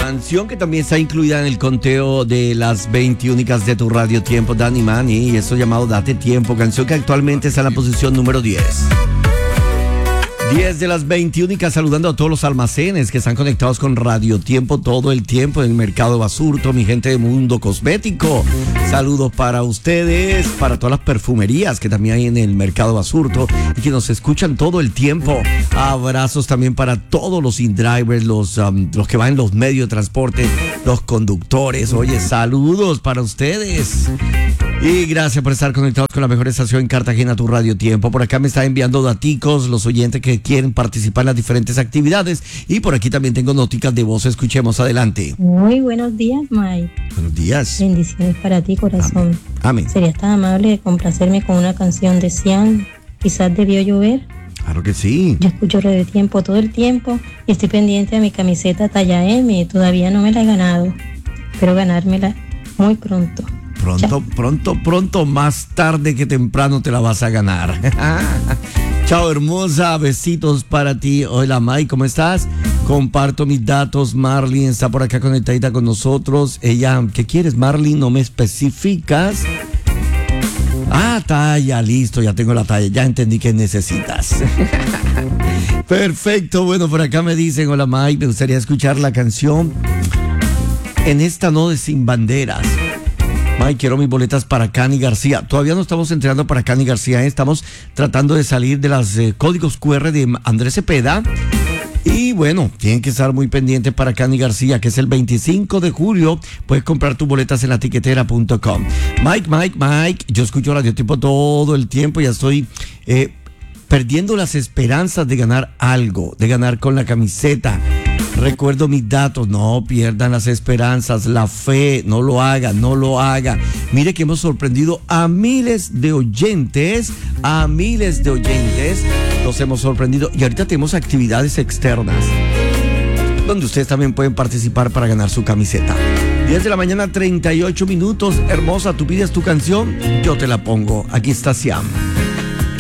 Canción que también está incluida en el conteo de las 20 únicas de tu radio tiempo, Danny Manny, y eso llamado Date Tiempo, canción que actualmente está en la posición número 10. 10 de las 20 únicas, saludando a todos los almacenes que están conectados con Radio Tiempo todo el tiempo en el mercado de Basurto, mi gente de Mundo Cosmético. Saludos para ustedes, para todas las perfumerías que también hay en el mercado de Basurto y que nos escuchan todo el tiempo. Abrazos también para todos los in-drivers, los que van en los medios de transporte, los conductores. Oye, saludos para ustedes. Y gracias por estar conectados con la mejor estación en Cartagena, tu Radio Tiempo. Por acá me está enviando daticos los oyentes que quieren participar en las diferentes actividades. Y por aquí también tengo noticas de voz. Escuchemos, adelante. Muy buenos días, Mike. Buenos días. Bendiciones para ti, corazón. Amén. Amén. ¿Serías tan amable de complacerme con una canción de Cian? Quizás debió llover. Claro que sí. Yo escucho Radio Tiempo todo el tiempo y estoy pendiente a mi camiseta talla M. Todavía no me la he ganado. Espero ganármela muy pronto. Pronto, más tarde que temprano te la vas a ganar. Chao, hermosa, besitos para ti. Hola, Mike, ¿cómo estás? Comparto mis datos. Marlene está por acá conectadita con nosotros. Ella, ¿qué quieres, Marlene? No me especificas. Talla, listo, ya tengo la talla, ya entendí qué necesitas. Perfecto, bueno, por acá me dicen, hola, Mike, me gustaría escuchar la canción En esta noche sin banderas. Mike, quiero mis boletas para Cani García. Todavía no estamos entrenando para Cani García, estamos tratando de salir de los códigos QR de Andrés Cepeda. Y bueno, tienen que estar muy pendientes para Cani García, que es el 25 de julio. Puedes comprar tus boletas en latiquetera.com. Mike, yo escucho Radio Tiempo todo el tiempo. Ya estoy perdiendo las esperanzas de ganar algo, de ganar con la camiseta. Recuerdo mis datos, no pierdan las esperanzas, la fe, no lo haga. Mire que hemos sorprendido a miles de oyentes, los hemos sorprendido y ahorita tenemos actividades externas donde ustedes también pueden participar para ganar su camiseta. 10 de la mañana, 38 minutos, hermosa, tú pides tu canción, yo te la pongo, aquí está Siam.